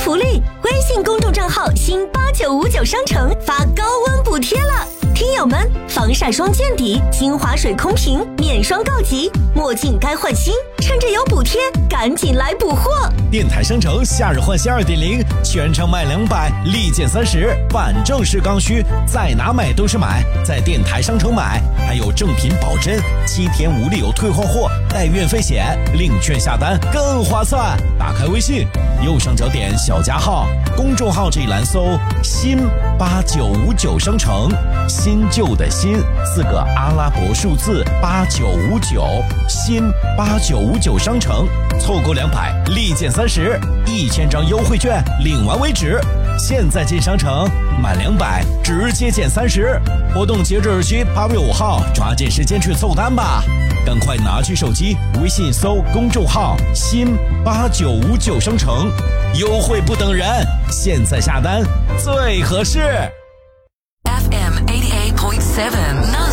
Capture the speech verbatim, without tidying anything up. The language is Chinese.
福利，微信公众账号新八九五九商城发高温补贴了。听友们，防晒霜见底，精华水空瓶面霜告急，墨镜该换新，趁着有补贴，赶紧来补货！ 电台商城夏日换新 二点零， 全场买两百，立减三十，反正是刚需，在哪买都是买，在电台商城买，还有正品保真，七天无理由退换货，带运费险，领券下单更划算。打开微信，右上角点小加号，公众号这一栏搜新八九五九商城，新旧的新四个阿拉伯数字八九五九，新八九五九商城，凑够两百立减三十，一千张优惠券领完为止。现在进商城满两百直接减三十，活动截止日期八月五号，抓紧时间去凑单吧！赶快拿起手机，微信搜公众号新八九五九商城，优惠不等人，现在下单最合适。 F M eighty-eight point seven